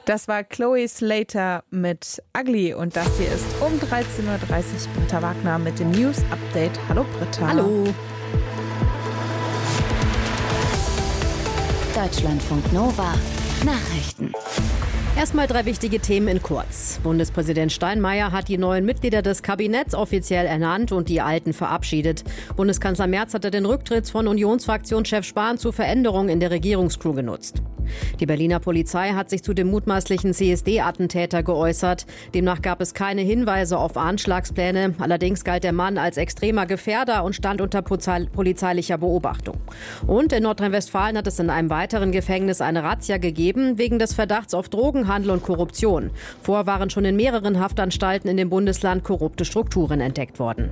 Das war Chloe Slater mit Ugly und das hier ist um 13.30 Uhr Britta Wagner mit dem News Update. Hallo Britta. Hallo. Deutschlandfunk Nova Nachrichten. Erstmal 3 wichtige Themen in kurz. Bundespräsident Steinmeier hat die neuen Mitglieder des Kabinetts offiziell ernannt und die alten verabschiedet. Bundeskanzler Merz hatte den Rücktritt von Unionsfraktionschef Spahn zu Veränderungen in der Regierungscrew genutzt. Die Berliner Polizei hat sich zu dem mutmaßlichen CSD-Attentäter geäußert. Demnach gab es keine Hinweise auf Anschlagspläne. Allerdings galt der Mann als extremer Gefährder und stand unter polizeilicher Beobachtung. Und in Nordrhein-Westfalen hat es in einem weiteren Gefängnis eine Razzia gegeben, wegen des Verdachts auf Drogenhandel und Korruption. Vorher waren schon in mehreren Haftanstalten in dem Bundesland korrupte Strukturen entdeckt worden.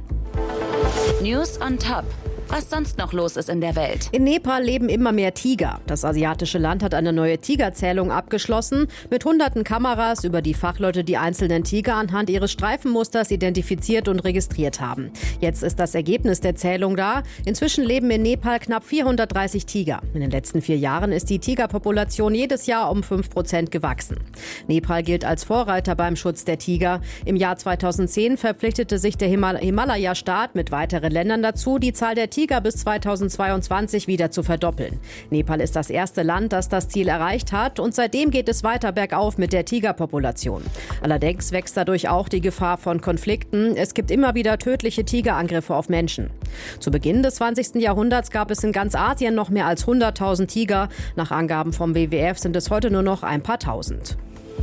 News on Top. Was sonst noch los ist in der Welt. In Nepal leben immer mehr Tiger. Das asiatische Land hat eine neue Tigerzählung abgeschlossen. Mit hunderten Kameras, über die Fachleute die einzelnen Tiger anhand ihres Streifenmusters identifiziert und registriert haben. Jetzt ist das Ergebnis der Zählung da. Inzwischen leben in Nepal knapp 430 Tiger. In den letzten 4 Jahren ist die Tigerpopulation jedes Jahr um 5% gewachsen. Nepal gilt als Vorreiter beim Schutz der Tiger. Im Jahr 2010 verpflichtete sich der Himalaya-Staat mit weiteren Ländern dazu, die Zahl der Tiger bis 2022 wieder zu verdoppeln. Nepal ist das erste Land, das das Ziel erreicht hat und seitdem geht es weiter bergauf mit der Tigerpopulation. Allerdings wächst dadurch auch die Gefahr von Konflikten. Es gibt immer wieder tödliche Tigerangriffe auf Menschen. Zu Beginn des 20. Jahrhunderts gab es in ganz Asien noch mehr als 100.000 Tiger. Nach Angaben vom WWF sind es heute nur noch ein paar tausend.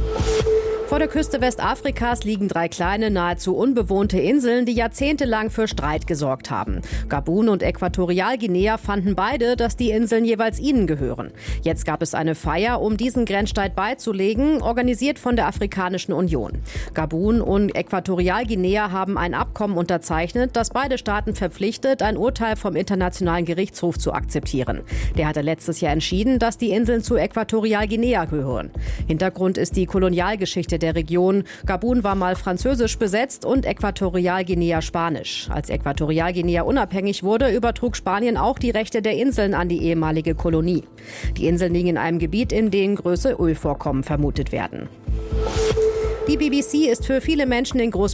Vor der Küste Westafrikas liegen 3 kleine, nahezu unbewohnte Inseln, die jahrzehntelang für Streit gesorgt haben. Gabun und Äquatorialguinea fanden beide, dass die Inseln jeweils ihnen gehören. Jetzt gab es eine Feier, um diesen Grenzstreit beizulegen, organisiert von der Afrikanischen Union. Gabun und Äquatorialguinea haben ein Abkommen unterzeichnet, das beide Staaten verpflichtet, ein Urteil vom Internationalen Gerichtshof zu akzeptieren. Der hatte letztes Jahr entschieden, dass die Inseln zu Äquatorialguinea gehören. Hintergrund ist die Kolonialgeschichte der Region. Gabun war mal französisch besetzt und Äquatorialguinea spanisch. Als Äquatorialguinea unabhängig wurde, übertrug Spanien auch die Rechte der Inseln an die ehemalige Kolonie. Die Inseln liegen in einem Gebiet, in dem große Ölvorkommen vermutet werden. Die BBC ist für viele Menschen in Großbritannien